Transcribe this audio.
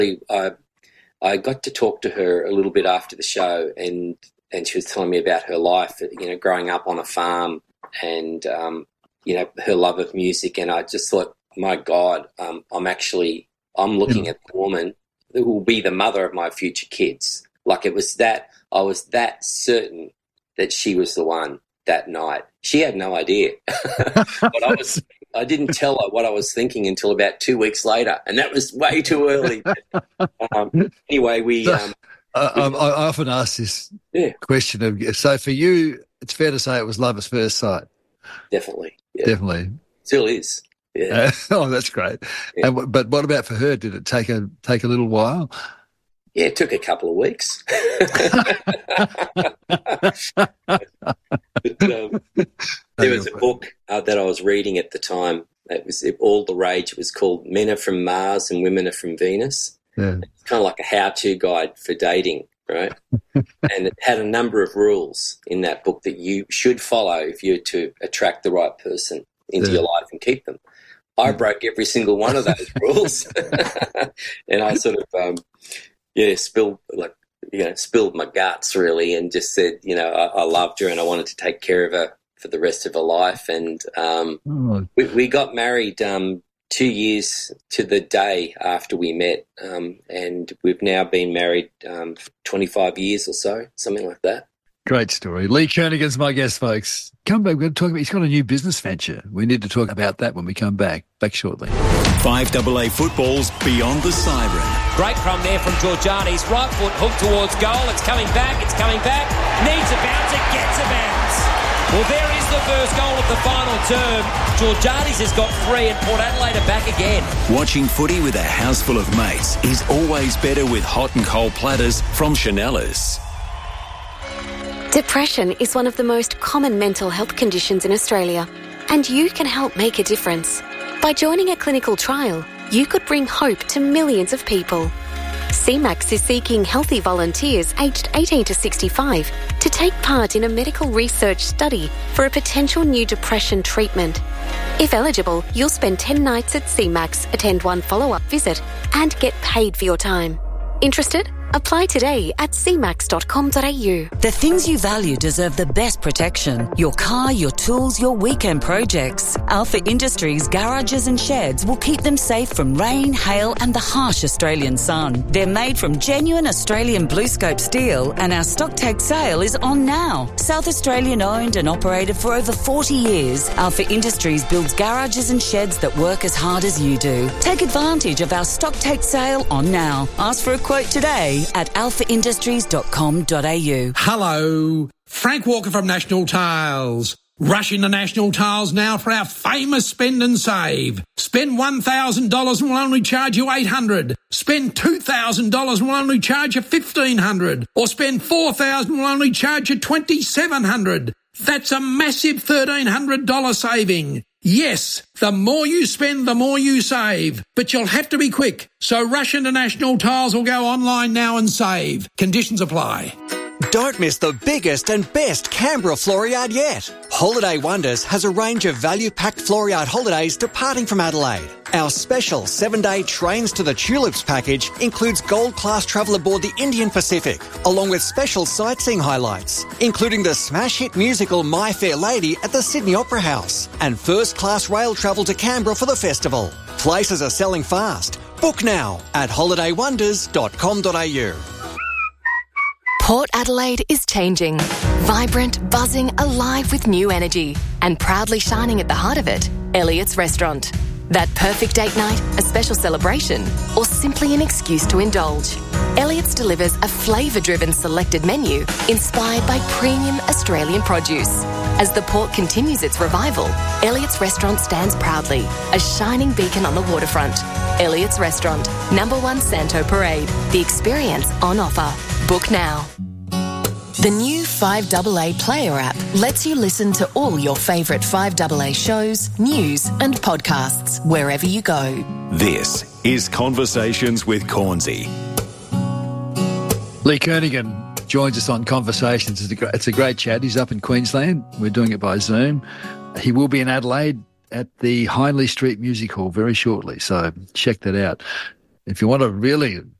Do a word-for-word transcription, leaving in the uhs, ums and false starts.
I, I got to talk to her a little bit after the show, and, and she was telling me about her life, you know, growing up on a farm and, um, you know, her love of music. And I just thought, my God, um, I'm actually, I'm looking Yeah. at the woman who will be the mother of my future kids. Like it was that, I was that certain that she was the one that night. She had no idea. But I was, I didn't tell her what I was thinking until about two weeks later, and that was way too early. um, anyway, we... Um, I, I, I often ask this yeah. question of, so for you, it's fair to say it was love at first sight. Definitely. Yeah. Definitely. Still is. Yeah. Uh, oh, that's great. Yeah. And, but what about for her? Did it take a take a little while? Yeah, it took a couple of weeks. but, um, there was a book uh, that I was reading at the time. It was it, all the rage. It was called Men Are From Mars and Women Are From Venus. Yeah. It's kind of like a how-to guide for dating, right? And it had a number of rules in that book that you should follow if you're to attract the right person into Yeah. your life and keep them. I broke every single one of those rules. And I sort of... Um, Yeah, spilled like you know, spilled my guts really, and just said, you know, I, I loved her and I wanted to take care of her for the rest of her life. And um, Oh. we, we got married um, two years to the day after we met, um, and we've now been married um, for twenty-five years or so, something like that. Great story. Lee Kernaghan's my guest, folks. Come back. We're going to talk about, he's got a new business venture. We need to talk about that when we come back. Back shortly. five A A football's Beyond the Siren. Great from there from Georgiades. Right foot hooked towards goal. It's coming back. It's coming back. Needs a bounce. It gets a bounce. Well, there is the first goal of the final term. Georgiades has got three and Port Adelaide are back again. Watching footy with a house full of mates is always better with hot and cold platters from Chanellas. Depression is one of the most common mental health conditions in Australia, and you can help make a difference. By joining a clinical trial, you could bring hope to millions of people. C MAX is seeking healthy volunteers aged eighteen to sixty-five to take part in a medical research study for a potential new depression treatment. If eligible, you'll spend ten nights at C MAX, attend one follow-up visit, and get paid for your time. Interested? Apply today at c max dot com dot a u. The things you value deserve the best protection. Your car, your tools, your weekend projects. Alpha Industries garages and sheds will keep them safe from rain, hail and the harsh Australian sun. They're made from genuine Australian BlueScope steel and our stock take sale is on now. South Australian owned and operated for over forty years, Alpha Industries builds garages and sheds that work as hard as you do. Take advantage of our stock take sale on now. Ask for a quote today at alpha industries dot com dot a u. Hello, Frank Walker from National Tiles. Rush into National Tiles now for our famous spend and save. Spend one thousand dollars and we'll only charge you eight hundred dollars. Spend two thousand dollars and we'll only charge you fifteen hundred dollars. Or spend four thousand dollars and we'll only charge you twenty-seven hundred dollars. That's a massive thirteen hundred dollars saving. Yes, the more you spend, the more you save. But you'll have to be quick. So rush into National Tiles or go online now and save. Conditions apply. Don't miss the biggest and best Canberra Floriade yet. Holiday Wonders has a range of value-packed Floriade holidays departing from Adelaide. Our special seven-day Trains to the Tulips package includes gold-class travel aboard the Indian Pacific, along with special sightseeing highlights, including the smash hit musical My Fair Lady at the Sydney Opera House, and first-class rail travel to Canberra for the festival. Places are selling fast. Book now at holiday wonders dot com dot a u. Port Adelaide is changing. Vibrant, buzzing, alive with new energy. And proudly shining at the heart of it, Elliott's Restaurant. That perfect date night, a special celebration, or simply an excuse to indulge. Elliott's delivers a flavour-driven selected menu inspired by premium Australian produce. As the port continues its revival, Elliott's Restaurant stands proudly, a shining beacon on the waterfront. Elliott's Restaurant, number one Santo Parade. The experience on offer. Book now. The new five A A Player app lets you listen to all your favourite five A A shows, news and podcasts wherever you go. This is Conversations with Cornsey. Lee Kernaghan joins us on Conversations. It's a, great, it's a great chat. He's up in Queensland. We're doing it by Zoom. He will be in Adelaide at the Hindley Street Music Hall very shortly, so check that out. if you want to really